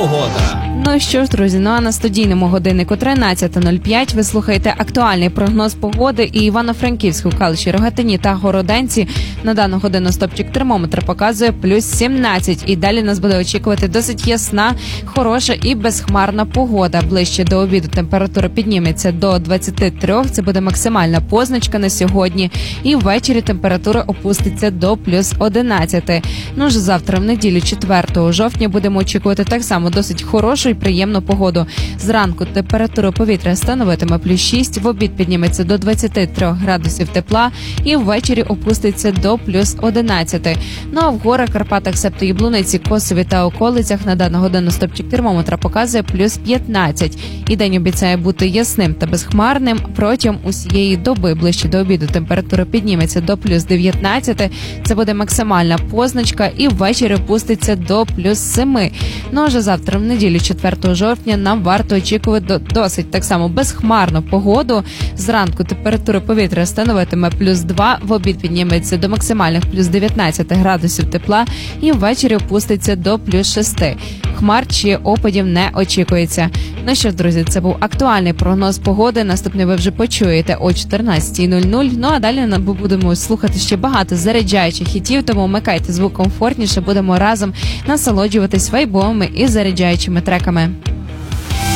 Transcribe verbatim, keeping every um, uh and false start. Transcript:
погода. Ну що ж, друзі, ну а на студійному годиннику тринадцята нуль п'ять ви слухаєте актуальний прогноз погоди. І Івано-Франківську, Калуші, Рогатині та Городенці на дану годину стопчик термометра показує плюс сімнадцять. І далі нас буде очікувати досить ясна, хороша і безхмарна погода. Ближче до обіду температура підніметься до двадцяти трьох, це буде максимальна позначка на сьогодні. І ввечері температура опуститься до плюс одинадцяти. Ну ж завтра, в неділю, четвертого жовтня, будемо очікувати так само досить хорошу і приємну погоду. Зранку температура повітря становитиме плюс шість, в обід підніметься до двадцяти трьох градусів тепла і ввечері опуститься до плюс одинадцяти. Ну а в горах, Карпатах, Септо, Яблуниці, Косові та околицях на дану годину стопчик термометра показує плюс п'ятнадцять. І день обіцяє бути ясним та безхмарним. Протягом усієї доби ближче до обіду температура підніметься до плюс дев'ятнадцяти. Це буде максимальна позначка і ввечері опуститься до плюс семи. Ну а вже завтра, в неділю, четвертого жовтня, нам варто очікувати досить так само безхмарну погоду. Зранку температура повітря становитиме плюс два, в обід підніметься до максимальних плюс дев'ятнадцяти градусів тепла і ввечері опуститься до плюс шести. Хмар чи опадів не очікується. Ну що ж, друзі, це був актуальний прогноз погоди. Наступний ви вже почуєте о чотирнадцята нуль нуль. Ну а далі ми будемо слухати ще багато заряджаючих хітів, тому вмикайте звук комфортніше, будемо разом насолоджуватись вайбовими і заряджаючими треками.